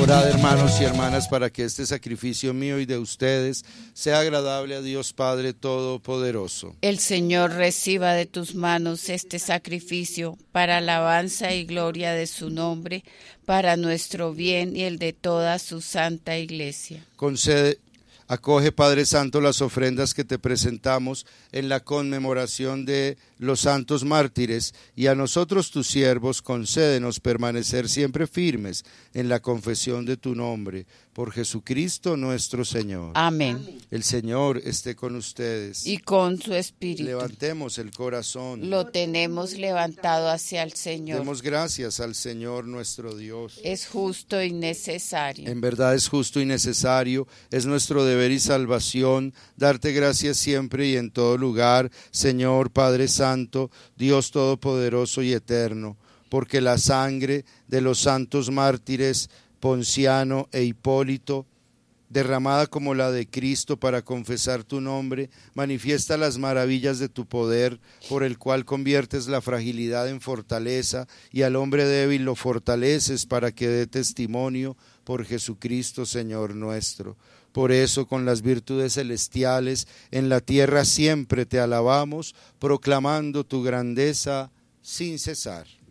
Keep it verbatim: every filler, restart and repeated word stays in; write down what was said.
Orad, hermanos y hermanas, para que este sacrificio mío y de ustedes sea agradable a Dios Padre Todopoderoso. El Señor reciba de tus manos este sacrificio para alabanza y gloria de su nombre, para nuestro bien y el de toda su santa iglesia. Concede, acoge, Padre Santo, las ofrendas que te presentamos en la conmemoración de los santos mártires, y a nosotros tus siervos concédenos permanecer siempre firmes en la confesión de tu nombre, por Jesucristo nuestro Señor. Amén. El Señor esté con ustedes. Y con su espíritu. Levantemos el corazón. Lo tenemos levantado hacia el Señor. Demos gracias al Señor nuestro Dios. Es justo y necesario. En verdad es justo y necesario, es nuestro deber y salvación, darte gracias siempre y en todo lugar, Señor Padre Santo, Dios Todopoderoso y Eterno, porque la sangre de los santos mártires Ponciano e Hipólito, derramada como la de Cristo para confesar tu nombre, manifiesta las maravillas de tu poder, por el cual conviertes la fragilidad en fortaleza y al hombre débil lo fortaleces para que dé testimonio por Jesucristo Señor nuestro. Por eso, con las virtudes celestiales, en la tierra siempre te alabamos, proclamando tu grandeza sin cesar.